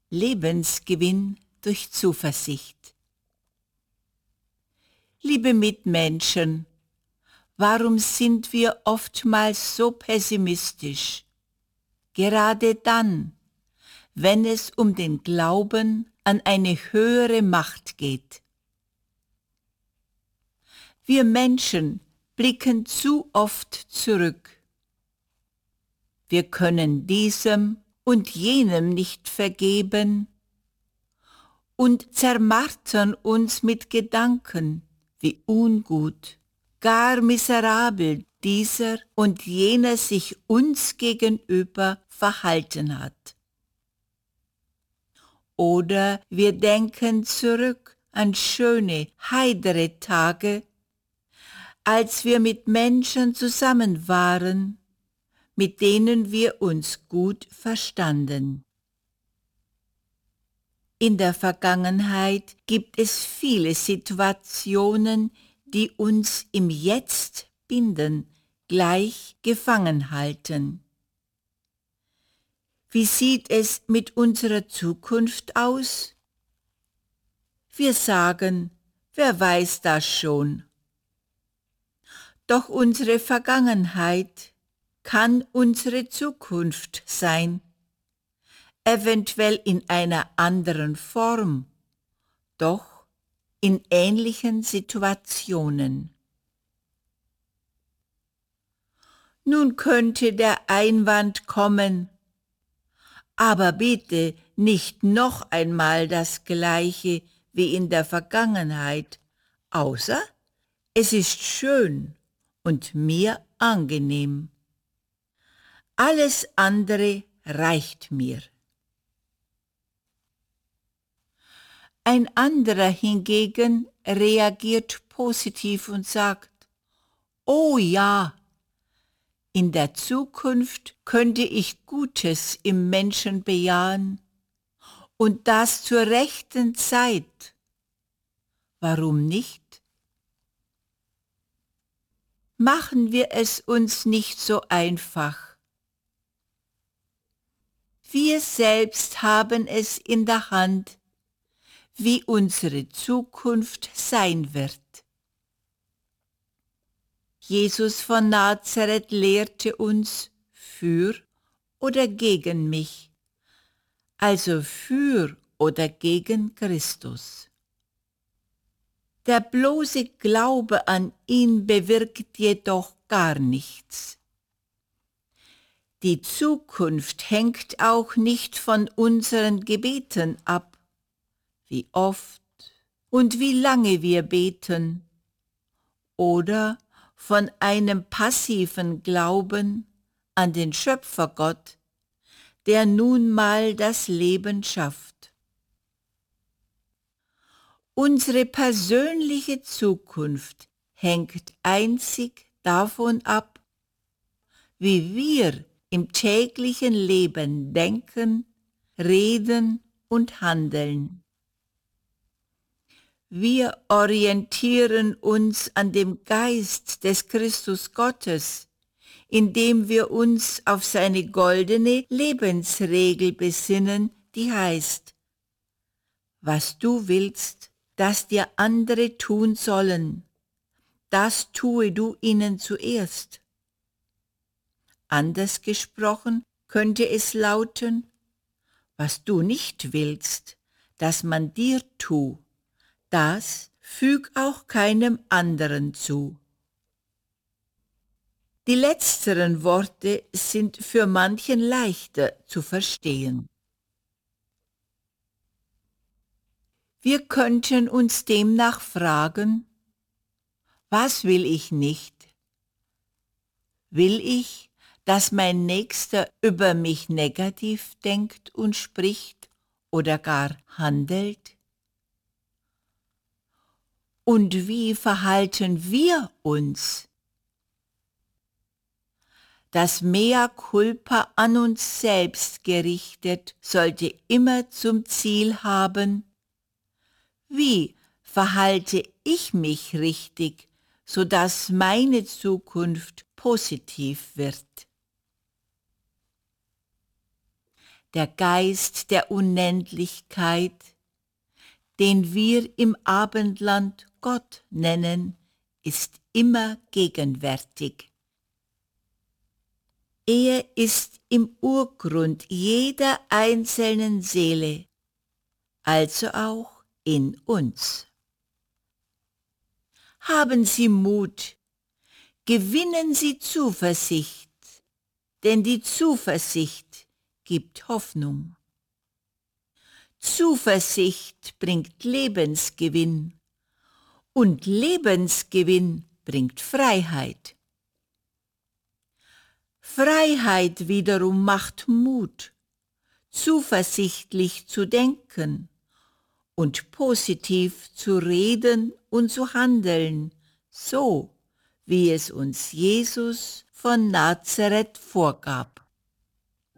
Lebensgewinn durch Zuversicht. Liebe Mitmenschen, warum sind wir oftmals so pessimistisch? Gerade dann, wenn es um den Glauben an eine höhere Macht geht. Wir Menschen blicken zu oft zurück. Wir können diesem und jenem nicht vergeben und zermartern uns mit Gedanken, wie ungut, gar miserabel dieser und jener sich uns gegenüber verhalten hat. Oder wir denken zurück an schöne, heidere Tage, als wir mit Menschen zusammen waren, mit denen wir uns gut verstanden. In der Vergangenheit gibt es viele Situationen, die uns im Jetzt binden, gleich gefangen halten. Wie sieht es mit unserer Zukunft aus? Wir sagen, wer weiß das schon? Doch unsere Vergangenheit kann unsere Zukunft sein, eventuell in einer anderen Form, doch in ähnlichen Situationen. Nun könnte der Einwand kommen, aber bitte nicht noch einmal das Gleiche wie in der Vergangenheit, außer es ist schön und mir angenehm. Alles andere reicht mir. Ein anderer hingegen reagiert positiv und sagt, oh ja, in der Zukunft könnte ich Gutes im Menschen bejahen und das zur rechten Zeit. Warum nicht? Machen wir es uns nicht so einfach. Wir selbst haben es in der Hand, wie unsere Zukunft sein wird. Jesus von Nazareth lehrte uns für oder gegen mich, also für oder gegen Christus. Der bloße Glaube an ihn bewirkt jedoch gar nichts. Die Zukunft hängt auch nicht von unseren Gebeten ab, wie oft und wie lange wir beten, oder von einem passiven Glauben an den Schöpfergott, der nun mal das Leben schafft. Unsere persönliche Zukunft hängt einzig davon ab, wie wir im täglichen Leben denken, reden und handeln. Wir orientieren uns an dem Geist des Christus Gottes, indem wir uns auf seine goldene Lebensregel besinnen, die heißt: Was du willst, dass dir andere tun sollen, das tue du ihnen zuerst. Anders gesprochen könnte es lauten: Was du nicht willst, dass man dir tue, das füg auch keinem anderen zu. Die letzteren Worte sind für manchen leichter zu verstehen. Wir könnten uns demnach fragen, was will ich nicht? Will ich, dass mein Nächster über mich negativ denkt und spricht oder gar handelt? Und wie verhalten wir uns? Das Mea culpa an uns selbst gerichtet sollte immer zum Ziel haben: Wie verhalte ich mich richtig, sodass meine Zukunft positiv wird? der Geist der Unendlichkeit, den wir im Abendland Gott nennen, ist immer gegenwärtig. Er ist im Urgrund jeder einzelnen Seele, also auch in uns. Haben Sie Mut, gewinnen Sie Zuversicht, denn die Zuversicht gibt Hoffnung. Zuversicht bringt Lebensgewinn und Lebensgewinn bringt Freiheit. Freiheit wiederum macht Mut, zuversichtlich zu denken und positiv zu reden und zu handeln, so wie es uns Jesus von Nazareth vorgab.